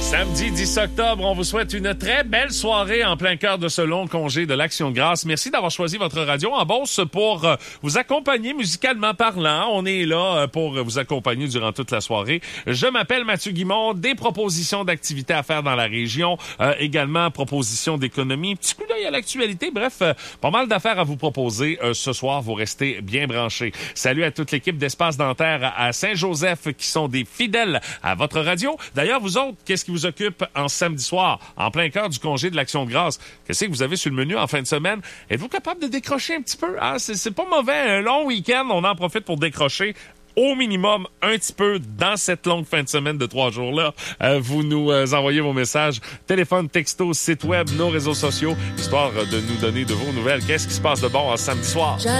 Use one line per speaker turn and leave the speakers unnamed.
Samedi 10 octobre, on vous souhaite une très belle soirée en plein cœur de ce long congé de l'Action de grâce. Merci d'avoir choisi votre radio en Beauce pour vous accompagner musicalement parlant. On est là pour vous accompagner durant toute la soirée. Je m'appelle Mathieu Guimond. Des propositions d'activités à faire dans la région. Également, propositions d'économie. Petit coup d'œil à l'actualité. Bref, pas mal d'affaires à vous proposer ce soir. Vous restez bien branchés. Salut à toute l'équipe d'Espace Dentaire à Saint-Joseph qui sont des fidèles à votre radio. D'ailleurs, vous autres, qu'est-ce qui vous occupe en samedi soir, en plein cœur du congé de l'Action de grâce? Qu'est-ce que vous avez sur le menu en fin de semaine? Êtes-vous capable de décrocher un petit peu? Ah, c'est pas mauvais. Un long week-end, on en profite pour décrocher au minimum un petit peu dans cette longue fin de semaine de 3 jours-là. Vous nous envoyez vos messages, téléphone, texto, site web, nos réseaux sociaux, histoire de nous donner de vos nouvelles. Qu'est-ce qui se passe de bon en samedi soir?